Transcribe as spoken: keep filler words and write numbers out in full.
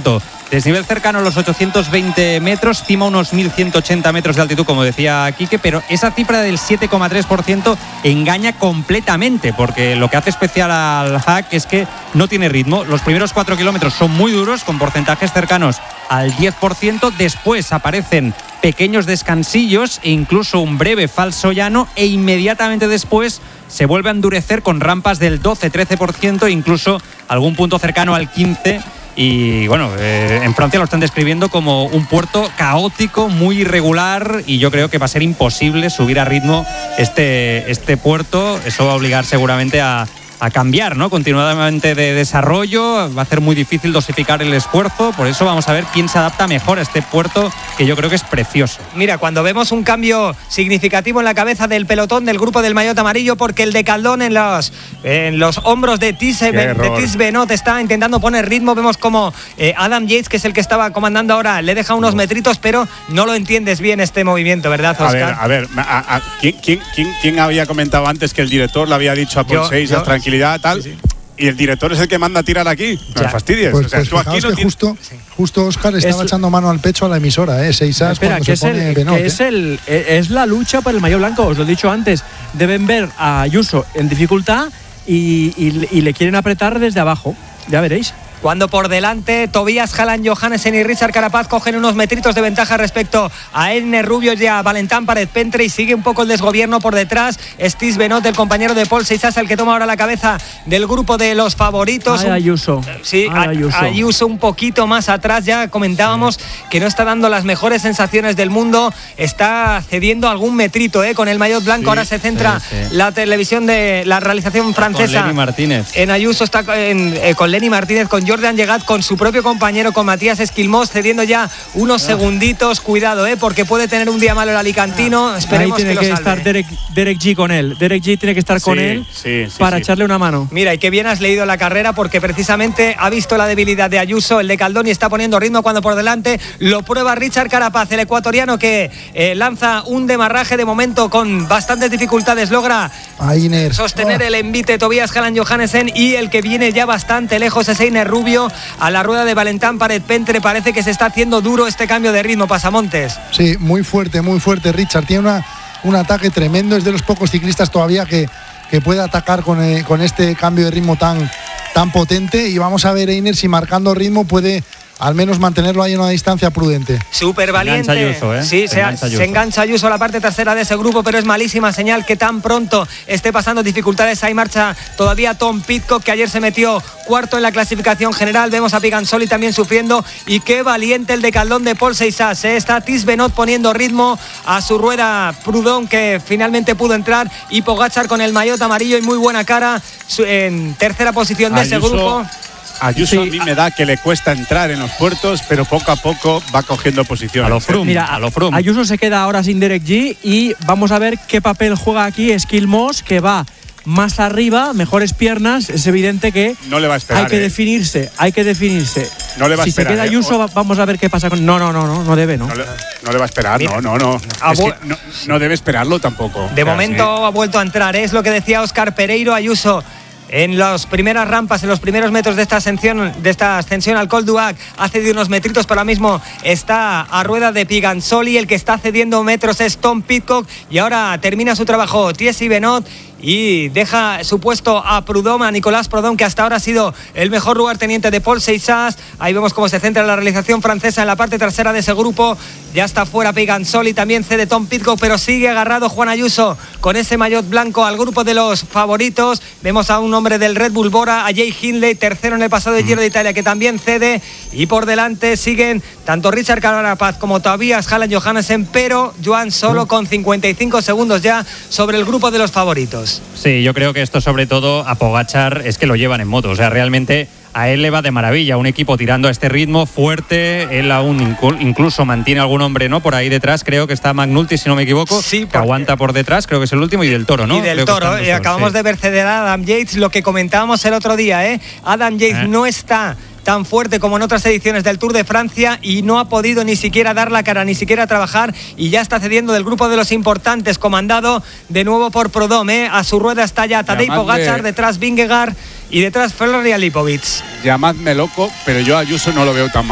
Desnivel cercano a los ochocientos veinte metros, estima unos mil ciento ochenta metros de altitud, como decía Quique, pero esa cifra del siete coma tres por ciento engaña completamente, porque lo que hace especial al Hack es que no tiene ritmo. Los primeros cuatro kilómetros son muy duros, con porcentajes cercanos al diez por ciento. Después aparecen pequeños descansillos e incluso un breve falso llano, e inmediatamente después se vuelve a endurecer con rampas del doce a trece por ciento e incluso algún punto cercano al quince por ciento. Y bueno, eh, en Francia lo están describiendo como un puerto caótico, muy irregular, y yo creo que va a ser imposible subir a ritmo este, este puerto. Eso va a obligar seguramente a, a cambiar, ¿no?, continuadamente de desarrollo. Va a ser muy difícil dosificar el esfuerzo. Por eso vamos a ver quién se adapta mejor a este puerto, que yo creo que es precioso. Mira, cuando vemos un cambio significativo en la cabeza del pelotón del grupo del maillot amarillo, porque el decaldón en los, en los hombros de Tiz Benoot está intentando poner ritmo. Vemos como eh, Adam Yates, que es el que estaba comandando ahora, le deja unos metritos, pero no lo entiendes bien este movimiento, ¿verdad, Óscar? A ver, a ver, a, a, ¿quién, quién, quién, ¿quién había comentado antes que el director le había dicho a Paul Seixas tranquilidad, tal? Sí, sí. Y el director es el que manda a tirar aquí. No me fastidies. Pues, o sea, pues tú aquí no que tienes... justo, justo Óscar estaba es... echando mano al pecho a la emisora, ¿eh? Seixas, espera, cuando que, se es, pone el, Benoot, que ¿eh? es, el, es la lucha por el maillot blanco, os lo he dicho antes. Deben ver a Ayuso en dificultad y, y, y le quieren apretar desde abajo. Ya veréis. Cuando por delante Tobias Hallan Johannessen y Richard Carapaz cogen unos metritos de ventaja respecto a Erne Rubio y a Valentin Paret-Pentre, y sigue un poco el desgobierno por detrás. Tiz Benoot, el compañero de Paul Seixas, el que toma ahora la cabeza del grupo de los favoritos. Ay, Ayuso. Sí, Ay, Ayuso. Ayuso un poquito más atrás. Ya comentábamos sí. que no está dando las mejores sensaciones del mundo. Está cediendo algún metrito ¿eh? con el maillot blanco. Sí, ahora se centra sí, sí. la televisión de la realización francesa. Con Lenny Martínez. En Ayuso está en, eh, con Lenny Martínez, con Jordan Llegat, con su propio compañero, con Matías Esquilmós, cediendo ya unos ah. segunditos. Cuidado, ¿eh? porque puede tener un día malo el alicantino. Ah. Esperemos Ahí tiene que, que lo estar Derek, Derek G con él. Derek G tiene que estar con sí, él sí, sí, para sí. echarle una mano. Mira, y qué bien has leído la carrera, porque precisamente ha visto la debilidad de Ayuso, el de Caldón, y está poniendo ritmo cuando por delante lo prueba Richard Carapaz, el ecuatoriano, que eh, lanza un demarraje de momento con bastantes dificultades. Logra Ainer. sostener oh. el envite Tobias Hallan Johannessen, y el que viene ya bastante lejos es Erne Rubio a la rueda de Valentin Paret-Pentre. Parece que se está haciendo duro este cambio de ritmo, Pasamontes. Sí, muy fuerte, muy fuerte Richard. Tiene una, un ataque tremendo. Es de los pocos ciclistas todavía que, que puede atacar con, eh, con este cambio de ritmo tan, tan potente. Y vamos a ver Einer si marcando ritmo puede al menos mantenerlo ahí en una distancia prudente. Súper valiente. Se engancha Ayuso, ¿eh? Sí, se, se, engancha Ayuso. se engancha Ayuso a la parte trasera de ese grupo, pero es malísima señal que tan pronto esté pasando dificultades. Ahí marcha todavía Tom Pidcock, que ayer se metió cuarto en la clasificación general. Vemos a Pigansoli también sufriendo, y qué valiente el de Caldón de Paul Seixas, ¿eh? Está Tiz Benoot poniendo ritmo a su rueda. Proudhon, que finalmente pudo entrar, y Pogačar con el maillot amarillo y muy buena cara en tercera posición de Ayuso. ese grupo. Ayuso sí. a mí me da que le cuesta entrar en los puertos, pero poco a poco va cogiendo posición. A lo Froome. Mira, a lo Froome. Ayuso se queda ahora sin Derek G, y vamos a ver qué papel juega aquí Esquilmós, que va más arriba, mejores piernas. Es evidente que no le va a esperar, hay que eh. definirse, hay que definirse. No le va a si esperar. Si se queda Ayuso, eh. vamos a ver qué pasa con. No, no, no, no, no debe, ¿no? No le, no le va a esperar, Mira, no, no, no. Es que no. No debe esperarlo tampoco. De momento sí. ha vuelto a entrar, ¿eh? Es lo que decía Óscar Pereiro. Ayuso en las primeras rampas, en los primeros metros de esta ascensión, de esta ascensión al Col d'Huac, ha cedido unos metritos, pero ahora mismo está a rueda de Pigansoli. El que está cediendo metros es Tom Pidcock, y ahora termina su trabajo Tiz Benoot y deja su puesto a Proudhon, a Nicolas Proudhon, que hasta ahora ha sido el mejor lugarteniente de Paul Seixas. Ahí vemos cómo se centra la realización francesa en la parte trasera de ese grupo. Ya está fuera Pigansoli, también cede Tom Pidcock, pero sigue agarrado Juan Ayuso con ese maillot blanco al grupo de los favoritos. Vemos a un hombre del Red Bull Bora, a Jay Hindley, tercero en el pasado de Giro de Italia, que también cede, y por delante siguen tanto Richard Carapaz como Tobias Hallan Johannessen, pero Joan solo con cincuenta y cinco segundos ya sobre el grupo de los favoritos. Sí, yo creo que esto sobre todo a Pogačar es que lo llevan en moto, o sea, realmente a él le va de maravilla, un equipo tirando a este ritmo fuerte. Él aún incluso mantiene algún hombre, ¿no? Por ahí detrás, creo que está McNulty, si no me equivoco, sí, porque... que aguanta por detrás, creo que es el último, y del Toro, ¿no? Y del creo Toro, y acabamos sí. de ver ceder a Adam Yates, lo que comentábamos el otro día, ¿eh? Adam Yates eh. no está tan fuerte como en otras ediciones del Tour de Francia, y no ha podido ni siquiera dar la cara, ni siquiera trabajar, y ya está cediendo del grupo de los importantes, comandado de nuevo por Proudhon, ¿eh? A su rueda está ya Tadej Pogačar, detrás Vingegaard y detrás Florian Lipovic. Llamadme loco, pero yo a Ayuso no lo veo tan mal.